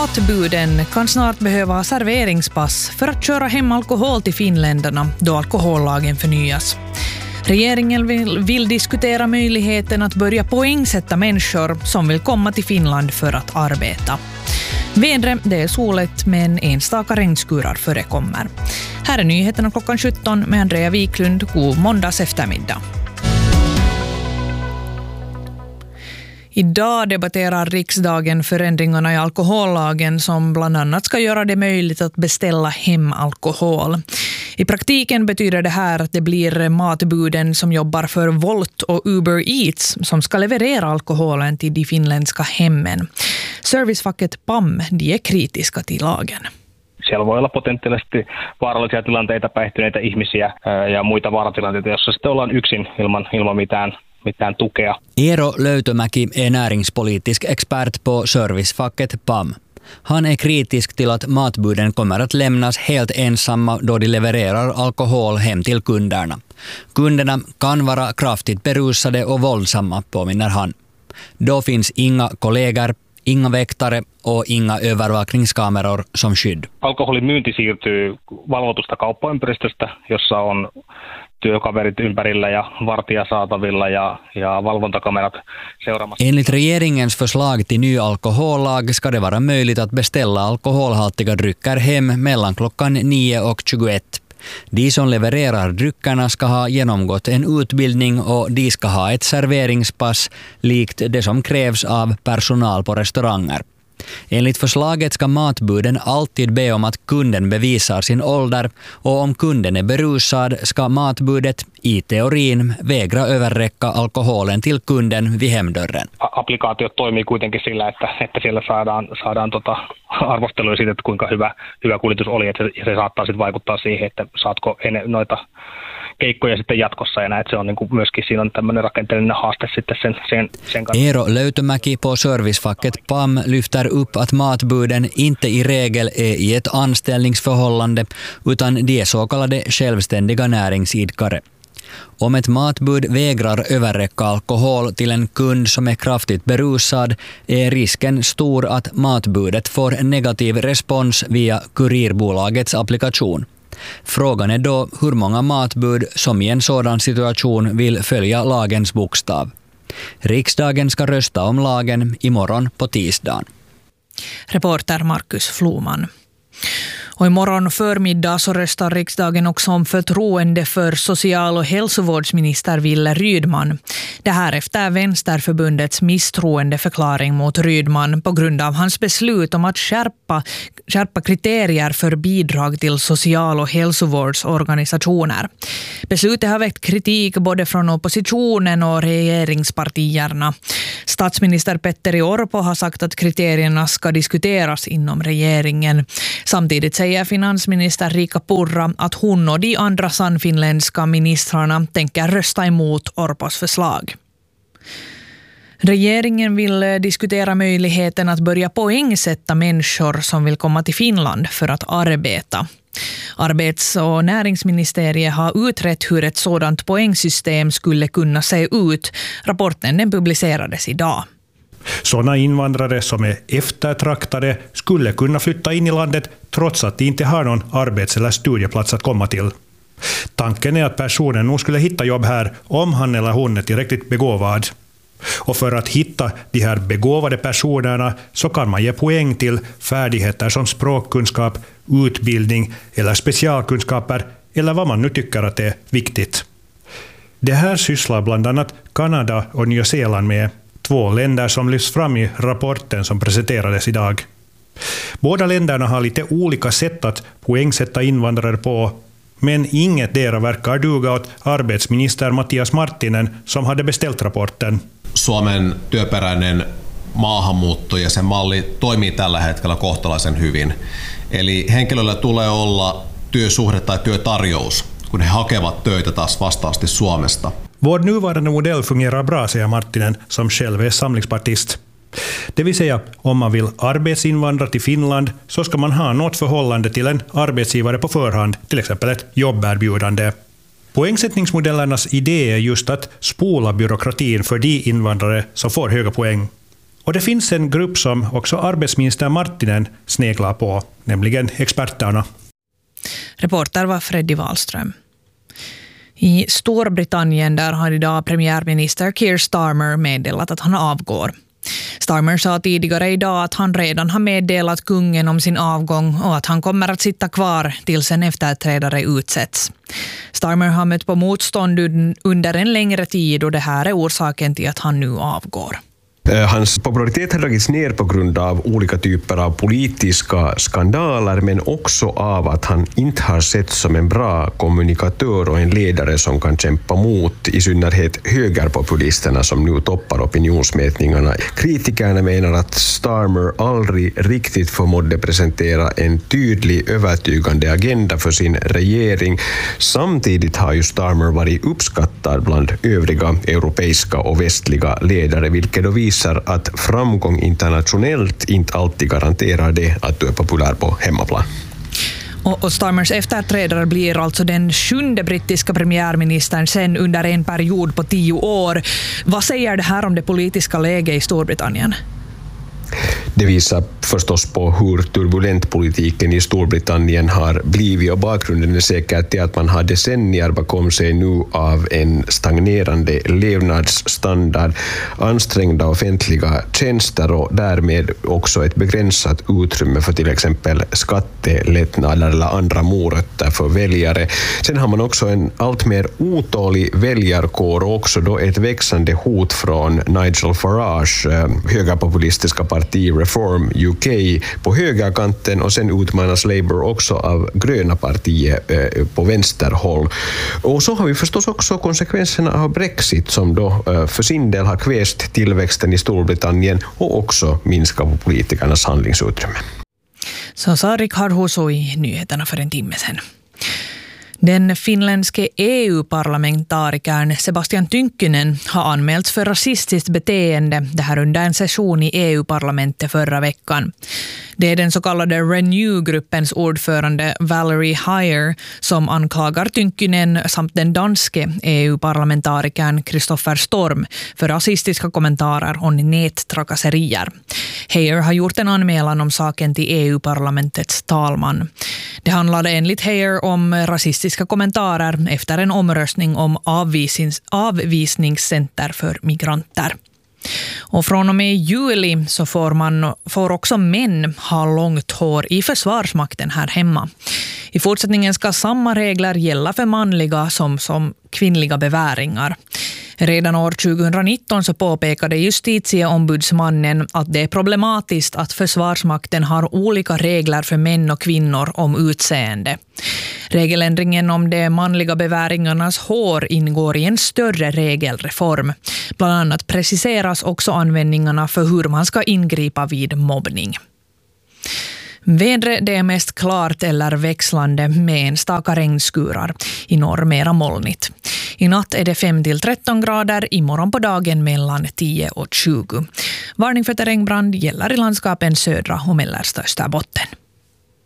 Matbuden kan snart behöva serveringspass för att köra hem alkohol till finländarna då alkohollagen förnyas. Regeringen vill diskutera möjligheten att börja poängsätta människor som vill komma till Finland för att arbeta. Vädret, det är soligt men enstaka regnskurar förekommer. Här är nyheterna klockan 17 med Andrea Wiklund. God måndags eftermiddag. Idag debatterar riksdagen förändringarna i alkohollagen som bland annat ska göra det möjligt att beställa hem alkohol. I praktiken betyder det här att det blir matbuden som jobbar för Volt och Uber Eats som ska leverera alkoholen till de finländska hemmen. Servicefacket PAM, de är kritiska till lagen. Siellä voi olla potentiaalisesti vaarallisia tilanteita, päihtyneitä ihmisiä ja muita vaaratilanteita, jossa sitten ollaan yksin ilman mitään tukea. Eero Löytömäki är näringspolitisk expert på servicefacket PAM. Han är kritisk till att matbuden kommer att lämnas helt ensamma då de levererar alkohol hem till kunderna. Kunderna kan vara kraftigt berusade och våldsamma, påminner han. Då finns inga kollegor, inga väktare och inga övervakningskameror som skydd. Alkoholin myynti siirtyy valvotusta kauppaympäristöstä, jossa on työkaverit ympärillä ja vartija saatavilla ja valvontakamerat seuraamassa. Enligt regeringens förslag till ny alkohollag ska det vara möjligt att beställa alkoholhaltiga drycker hem mellan klockan 9 och 21. De som levererar dryckerna ska ha genomgått en utbildning och de ska ha ett serveringspass likt det som krävs av personal på restauranger. Enligt förslaget ska matbuden alltid be om att kunden bevisar sin ålder och om kunden är berusad ska matbudet i teorin vägra överräcka alkoholen till kunden vid hemdörren. Applikaatiot toimii kuitenkin sillä, että siellä saadaan arvosteluja siitä, että kuinka hyvä kuljetus oli, että se saattaa sitten vaikuttaa siihen, että saatko noita keikkoja sitten jatkossa ja näin, että se on niin kuin myöskin siinä on tämmöinen rakenteellinen haaste sitten sen kanssa. Eero Löytömäki på servicefacket PAM lyfter upp att matbuden inte i regel är i ett anställningsförhållande utan de är så kallade självständiga näringsidkare. Om ett matbud vägrar överräcka alkohol till en kund som är kraftigt berusad är risken stor att matbudet får en negativ respons via kurirbolagets applikation. Frågan är då hur många matbud som i en sådan situation vill följa lagens bokstav. Riksdagen ska rösta om lagen imorgon på tisdagen. Reporter Markus Floman. Och imorgon förmiddag så röstar riksdagen också om förtroende för social- och hälsovårdsminister Wille Rydman. Det här efter Vänsterförbundets misstroendeförklaring mot Rydman på grund av hans beslut om att skärpa kriterier för bidrag till social- och hälsovårdsorganisationer. Beslutet har väckt kritik både från oppositionen och regeringspartierna. Statsminister Petteri Orpo har sagt att kriterierna ska diskuteras inom regeringen. Samtidigt säger finansminister Riikka Purra att hon och de andra sannfinländska ministrarna tänker rösta emot Orpos förslag. Regeringen vill diskutera möjligheten att börja poängsätta människor som vill komma till Finland för att arbeta. Arbets- och näringsministeriet har utrett hur ett sådant poängsystem skulle kunna se ut. Rapporten den publicerades idag. Sådana invandrare som är eftertraktade skulle kunna flytta in i landet trots att de inte har någon arbets- eller studieplats att komma till. Tanken är att personen nog skulle hitta jobb här om han eller hon är tillräckligt begåvad. Och för att hitta de här begåvade personerna så kan man ge poäng till färdigheter som språkkunskap, utbildning eller specialkunskaper eller vad man nu tycker att det är viktigt. Det här sysslar bland annat Kanada och Nya Zeeland med, 2 länder som lyfts fram i rapporten som presenterades idag. Båda länderna har lite olika sätt att poängsätta invandrare på, men inget dera verkar duga åt arbetsminister Matias Marttinen som hade beställt rapporten. Suomen työperäinen maahanmuutto ja sen malli toimii tällä hetkellä kohtalaisen hyvin. Eli henkilöllä tulee olla työsuhde tai työtarjous, kun he hakevat töitä taas vastaavasti Suomesta. Vår nuvarande modell fungerar bra, säger Marttinen som själv är samlingspartist. Det vill säga, om man vill arbetsinvandra till Finland så ska man ha något förhållande till en arbetsgivare på förhand, till exempel ett jobberbjudande. Poängsättningsmodellernas idé är just att spola byråkratin för de invandrare som får höga poäng. Och det finns en grupp som också arbetsminister Marttinen sneglar på, nämligen experterna. Reporter var Freddy Wallström. I Storbritannien där har idag premiärminister Keir Starmer meddelat att han avgår. Starmer sa tidigare idag att han redan har meddelat kungen om sin avgång och att han kommer att sitta kvar tills en efterträdare utsätts. Starmer har mött på motstånd under en längre tid och det här är orsaken till att han nu avgår. Hans popularitet har dragits ner på grund av olika typer av politiska skandaler men också av att han inte har sett som en bra kommunikatör och en ledare som kan kämpa mot i synnerhet högerpopulisterna som nu toppar opinionsmätningarna. Kritikerna menar att Starmer aldrig riktigt förmådde presentera en tydlig, övertygande agenda för sin regering. Samtidigt har ju Starmer varit uppskattad bland övriga europeiska och västliga ledare, vilket då visar att framgång internationellt inte alltid garanterar det att du är populär på hemmaplan. Och Starmers efterträdare blir alltså den 7:e brittiska premiärministern sen under en period på 10 år. Vad säger det här om det politiska läget i Storbritannien? Det visar förstås på hur turbulent politiken i Storbritannien har blivit och bakgrunden är säkert till att man har decennier bakom sig nu av en stagnerande levnadsstandard, ansträngda offentliga tjänster och därmed också ett begränsat utrymme för till exempel skattelättnader eller andra morötter för väljare. Sen har man också en allt mer otålig väljarkår och också då ett växande hot från Nigel Farage, högerpopulistiska parti Reform UK på högerkanten och sen utmanas Labour också av gröna partiet på vänsterhåll. Och så har vi förstås också konsekvenserna av Brexit som då för sin del har kväst tillväxten i Storbritannien och också minskat på politikernas handlingsutrymme. Så sa Richard Huso i nyheterna för en timme sedan. Den finländske EU-parlamentarikern Sebastian Tynkkynen har anmälts för rasistiskt beteende det här under en session i EU-parlamentet förra veckan. Det är den så kallade Renew-gruppens ordförande Valerie Heyer som anklagar Tynkkynen samt den danske EU-parlamentarikern Kristoffer Storm för rasistiska kommentarer och nättrakasserier. Heyer har gjort en anmälan om saken till EU-parlamentets talman. Det handlade enligt Heyer om rasistiska kommentarer efter en omröstning om avvisningscenter för migranter. Och från och med juli så får också män ha långt hår i försvarsmakten här hemma. I fortsättningen ska samma regler gälla för manliga som kvinnliga beväringar. Redan år 2019 så påpekade justitieombudsmannen att det är problematiskt att försvarsmakten har olika regler för män och kvinnor om utseende. Regeländringen om de manliga beväringarnas hår ingår i en större regelreform. Bland annat preciseras också användningarna för hur man ska ingripa vid mobbning. Vädret det är mest klart eller växlande med enstaka regnskurar. I norr mera molnigt. I natt är det 5-13 grader, imorgon på dagen mellan 10 och 20. Varning för terrängbrand gäller i landskapen södra och mellersta Österbotten.